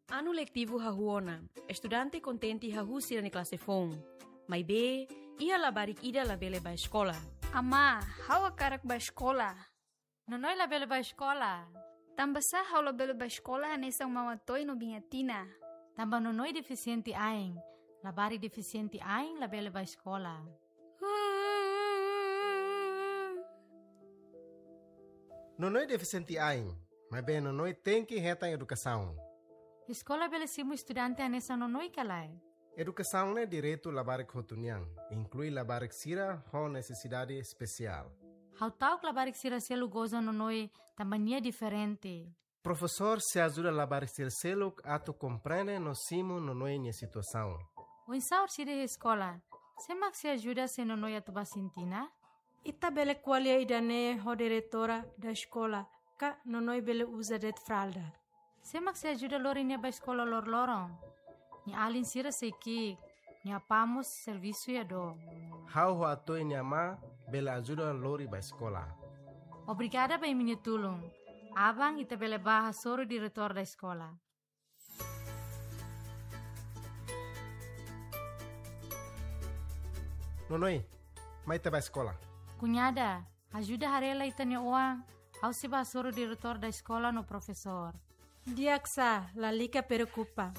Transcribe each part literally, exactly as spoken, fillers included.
Ano lectivo hahuona, estudante contente hahusi na classe fon. Mai be, ia labarik ida labele ba escola. Ama, hawa karak ba escola? Nonoy labele ba escola? Tamba sa haw labele ba escola hanesang mawatoy no bingatina. Tamba nonoy deficiente aing, labari deficiente aing labele ba escola. Nonoy deficiente aing, mas bem nonoy tem que reta educação. Escola bele simu estudante anessa nonoy kalai. Educação é direito labarik hotuniang, inclui labarik sira com necessidade especial. How tau labarik sira selu goza nonoy tambania diferente. Professor se ajuda labarik sira selu ato compreende no simu nonoy nia situação. O insaur sire escola, semak se ajuda se nonoy atuba sintina? Ita bele qualia idane ho diretora da escola, ka nonoy bele usa det fralda. Semak se ajuda lori nia ba escola lor lorong. Ni alin sira seiki, ni apamos serviço ya do. How ho ato nia ma bele ajuda lori ba escola. Obrigada ba minha tulung. Abang ita bele baha soro diretor da escola. Nonoy, mai te ba escola. Cunhada, ajuda harela ita nia uang. How se ba soro diretor da escola no professor. Diaksa, la lica preocupa.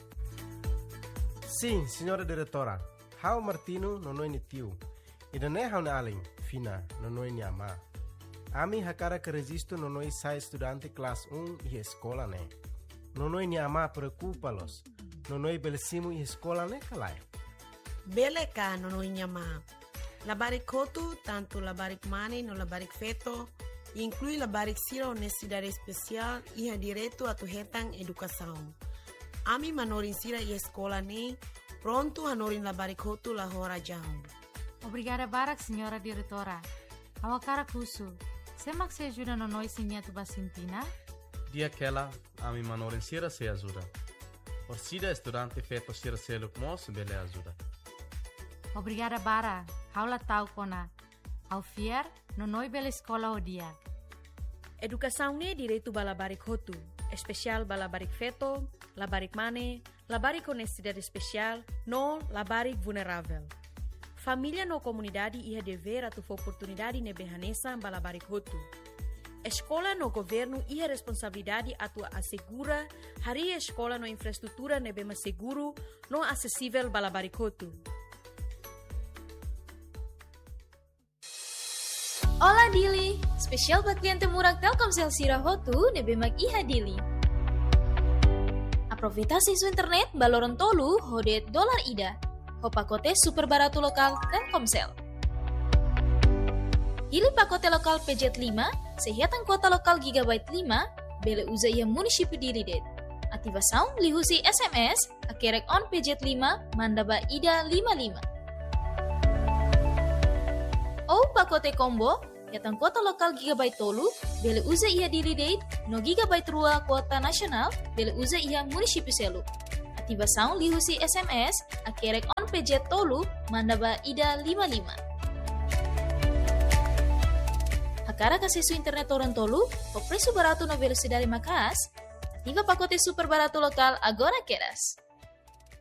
Sim, senhora diretora. How Martino nonoy ni tiu. Ida ne how na alin, fina, nonoy ni ama. Ami hakara que registro nonoy sai estudante classe um e escola ne. Nonoy ni ama preocupa-los. Nonoy belesimu e escola ne kalai. Bele ka nonoy ni ama. Labarik kotu, tanto labarik mani no labarik feto, inclui labarik sira honestidade especial e a direito a tu retang educação. Ami manorin sira e escola ne, pronto hanorin labarik kotu la hora jam. Obrigada barak, senhora diretora. Awakara kusu. Semak se ajuda nonoy sinha tu basintina? Dia aquela, ami manorin sira se ajuda. Orsida estudante feto sira seluk mos bele ajuda. Obrigada bara. Haula tau kona. Au fier, nonoy bela escola o dia. Educação ne direito ba labarik hotu, especial ba labarik feto, labarik mane, labarik honestidade especial, no labarik vulnerável. Família no comunidade ia dever atu oportunidade ne behanesa ba labarik hotu. Escola no governo ia responsabilidade atu assegura hari escola no infraestrutura ne bema seguro, no acessível ba labarik hotu. Olá Dili, spesial buat cliente murah Telkomsel Sira Hotu nebe mag iha Dili. Aproveita isu internet baloron tolu hodet dolar ida. Ho pakote super barato lokal Telkomsel. Pilih pakote lokal P J lima, sehatan kota lokal gigabyte lima, bele uza ia munisipio Dili det. Ativação lihusi S M S, akerek on P J lima, mandaba ida lima lima. Ou pakote combo, yatang kota lokal gigabyte tolu, bele uza ia Dili date, no gigabyte rua kota nasional, bele uza ia munisipio selu. Ativação lihusi S M S, akerek on P J tolu, mandaba ida lima lima. Hakara kasisu internet orang tolu, o preço barato na velocidade macas, ativa pacote super barato lokal agora queras.